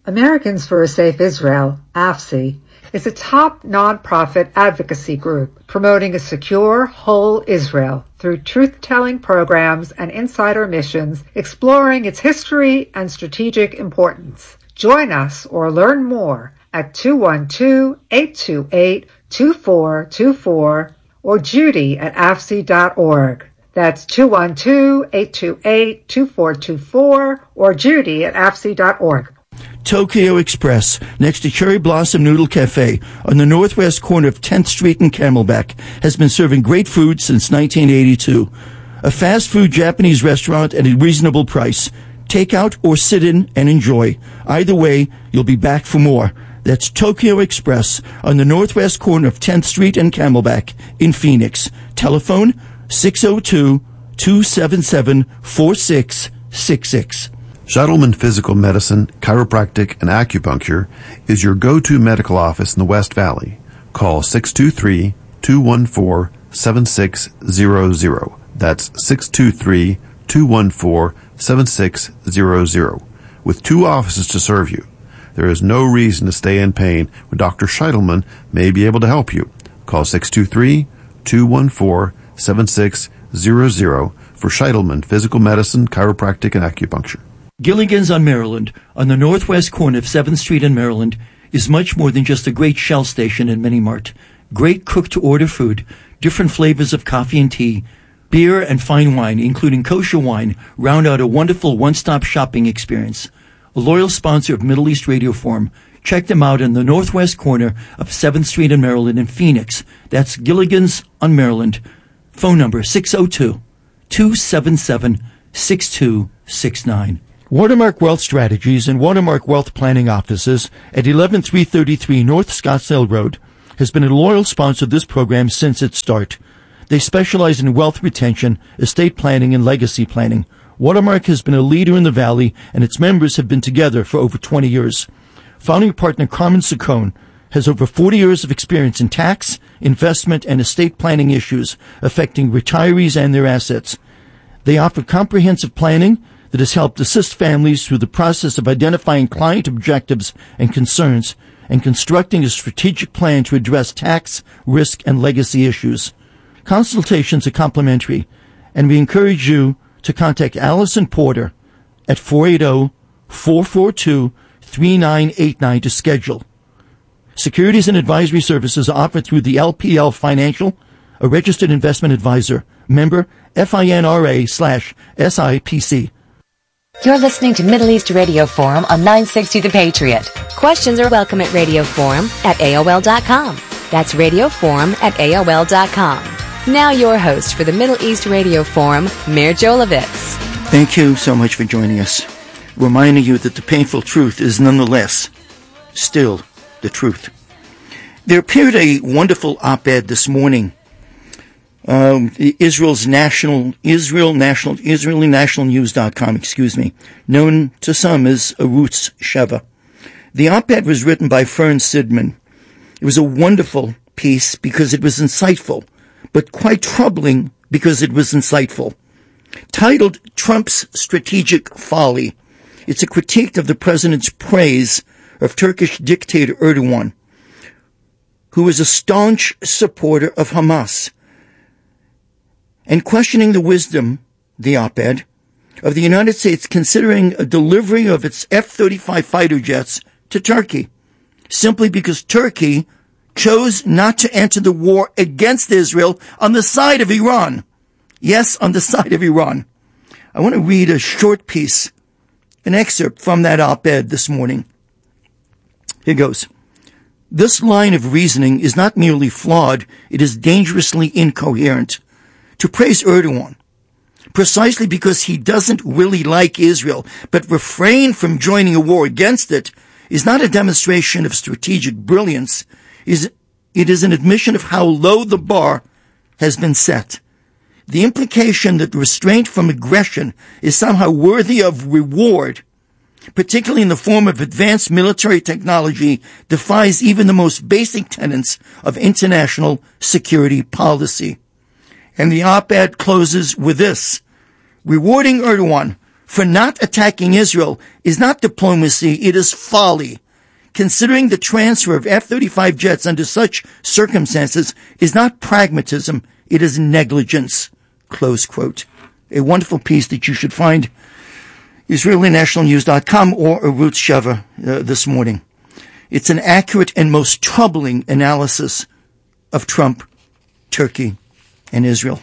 Americans for a Safe Israel, AFSI, is a top nonprofit advocacy group promoting a secure, whole Israel through truth-telling programs and insider missions exploring its history and strategic importance. Join us or learn more at 212-828-2424 or judy@afsi.org. That's 212-828-2424 or judy@afsi.org. Tokyo Express, next to Cherry Blossom Noodle Cafe on the northwest corner of 10th Street and Camelback, has been serving great food since 1982. A fast food Japanese restaurant at a reasonable price. Take out or sit in and enjoy. Either way, you'll be back for more. That's Tokyo Express on the northwest corner of 10th Street and Camelback in Phoenix. Telephone 602-277-4666. Scheitelman Physical Medicine, Chiropractic, and Acupuncture is your go-to medical office in the West Valley. Call 623-214-7600. That's 623-214-7600. With 2 offices to serve you. There is no reason to stay in pain when Dr. Scheitelman may be able to help you. Call 623-214-7600 for Scheitelman Physical Medicine, Chiropractic, and Acupuncture. Gilligan's on Maryland, on the northwest corner of 7th Street in Maryland, is much more than just a great Shell station and mini mart. Great cook-to-order food, different flavors of coffee and tea, beer and fine wine, including kosher wine, round out a wonderful one-stop shopping experience. A loyal sponsor of Middle East Radio Forum. Check them out in the northwest corner of 7th Street in Maryland in Phoenix. That's Gilligan's on Maryland. Phone number 602-277-6269. Watermark Wealth Strategies and Watermark Wealth Planning Offices at 11333 North Scottsdale Road has been a loyal sponsor of this program since its start. They specialize in wealth retention, estate planning, and legacy planning. Watermark has been a leader in the Valley, and its members have been together for over 20 years. Founding partner Carmen Saccone has over 40 years of experience in tax, investment, and estate planning issues affecting retirees and their assets. They offer comprehensive planning that has helped assist families through the process of identifying client objectives and concerns and constructing a strategic plan to address tax, risk, and legacy issues. Consultations are complimentary, and we encourage you to contact Allison Porter at 480-442-3989 to schedule. Securities and advisory services are offered through the LPL Financial, a registered investment advisor, member FINRA/SIPC. You're listening to Middle East Radio Forum on 960 The Patriot. Questions are welcome at radioforum@AOL.com. That's radioforum@AOL.com. Now your host for the Middle East Radio Forum, Meir Jolovitz. Thank you so much for joining us. Reminding you that the painful truth is nonetheless still the truth. There appeared a wonderful op-ed this morning. Israeli nationalnews.com, known to some as Arutz Sheva. The op-ed was written by Fern Sidman. It was a wonderful piece because it was insightful, but quite troubling because it was insightful. Titled Trump's Strategic Folly, it's a critique of the president's praise of Turkish dictator Erdogan, who is a staunch supporter of Hamas, and questioning the wisdom, the op-ed, of the United States considering a delivery of its F-35 fighter jets to Turkey, simply because Turkey chose not to enter the war against Israel on the side of Iran. Yes, on the side of Iran. I want to read a short piece, an excerpt from that op-ed this morning. Here goes. This line of reasoning is not merely flawed, it is dangerously incoherent. To praise Erdogan, precisely because he doesn't really like Israel, but refrain from joining a war against it, is not a demonstration of strategic brilliance. It is an admission of how low the bar has been set. The implication that restraint from aggression is somehow worthy of reward, particularly in the form of advanced military technology, defies even the most basic tenets of international security policy. And the op-ed closes with this: rewarding Erdogan for not attacking Israel is not diplomacy, it is folly. Considering the transfer of F-35 jets under such circumstances is not pragmatism, it is negligence. Close quote. A wonderful piece that you should find IsraeliNationalNews.com or Arutz Sheva this morning. It's an accurate and most troubling analysis of Trump, Turkey, and Israel.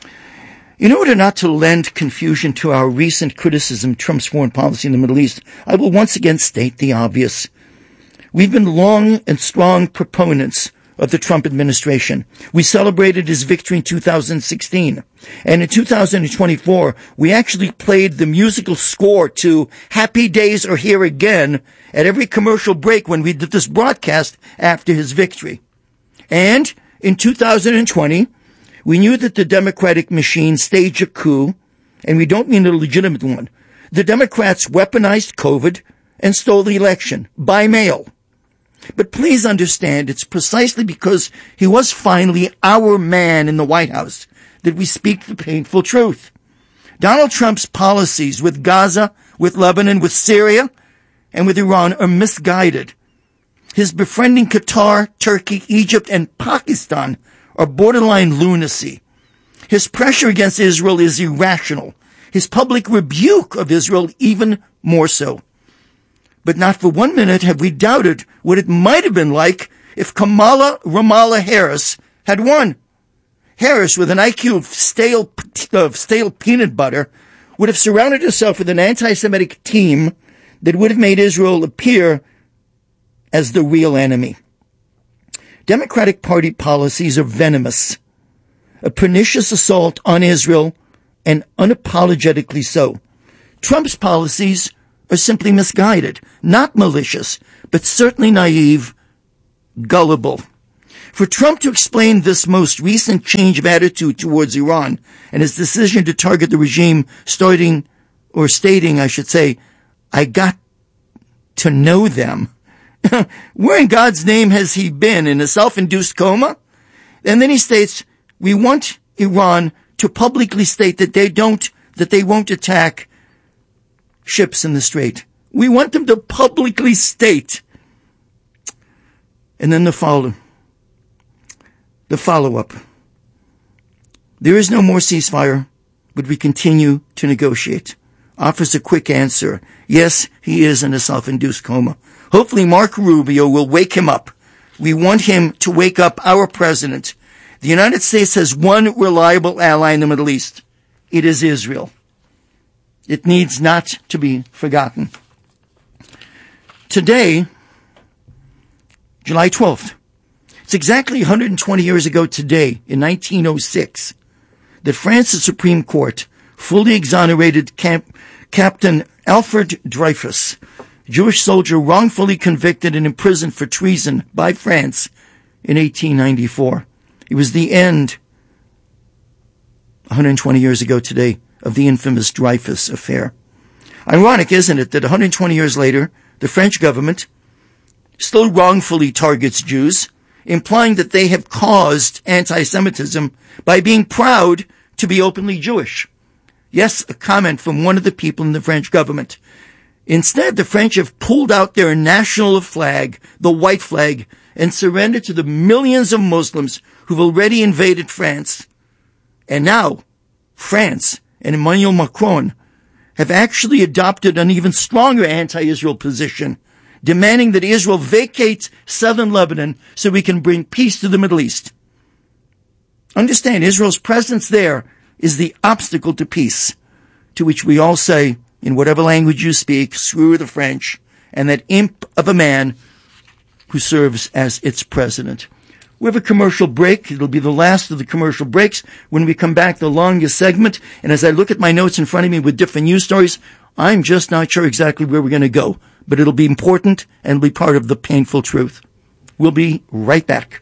In order not to lend confusion to our recent criticism of Trump's foreign policy in the Middle East, I will once again state the obvious. We've been long and strong proponents of the Trump administration. We celebrated his victory in 2016. And in 2024, we actually played the musical score to Happy Days Are Here Again at every commercial break when we did this broadcast after his victory. And in 2020, we knew that the Democratic machine staged a coup, and we don't mean a legitimate one. The Democrats weaponized COVID and stole the election by mail. But please understand, it's precisely because he was finally our man in the White House that we speak the painful truth. Donald Trump's policies with Gaza, with Lebanon, with Syria, and with Iran are misguided. His befriending Qatar, Turkey, Egypt, and Pakistan are borderline lunacy. His pressure against Israel is irrational. His public rebuke of Israel even more so. But not for 1 minute have we doubted what it might have been like if Kamala Ramallah Harris had won. Harris, with an IQ of stale peanut butter, would have surrounded herself with an anti-Semitic team that would have made Israel appear as the real enemy. Democratic Party policies are venomous, a pernicious assault on Israel, and unapologetically so. Trump's policies are simply misguided, not malicious, but certainly naive, gullible. For Trump to explain this most recent change of attitude towards Iran and his decision to target the regime stating, I got to know them. Where in God's name has he been? In a self-induced coma? And then he states, we want Iran to publicly state that they won't attack ships in the Strait. We want them to publicly state. And then the follow-up. There is no more ceasefire, but we continue to negotiate. Offers a quick answer. Yes, he is in a self-induced coma. Hopefully Marco Rubio will wake him up. We want him to wake up our president. The United States has one reliable ally in the Middle East. It is Israel. It needs not to be forgotten. Today, July 12th, it's exactly 120 years ago today, in 1906, that France's Supreme Court fully exonerated Captain Alfred Dreyfus, Jewish soldier wrongfully convicted and imprisoned for treason by France in 1894. It was the end, 120 years ago today, of the infamous Dreyfus affair. Ironic, isn't it, that 120 years later, the French government still wrongfully targets Jews, implying that they have caused anti-Semitism by being proud to be openly Jewish. Yes, a comment from one of the people in the French government. Instead, the French have pulled out their national flag, the white flag, and surrendered to the millions of Muslims who've already invaded France. And now, France and Emmanuel Macron have actually adopted an even stronger anti-Israel position, demanding that Israel vacate southern Lebanon so we can bring peace to the Middle East. Understand, Israel's presence there is the obstacle to peace, to which we all say, in whatever language you speak, screw the French and that imp of a man who serves as its president. We have a commercial break. It'll be the last of the commercial breaks. When we come back, the longest segment. And as I look at my notes in front of me with different news stories, I'm just not sure exactly where we're going to go. But it'll be important and it'll be part of the painful truth. We'll be right back.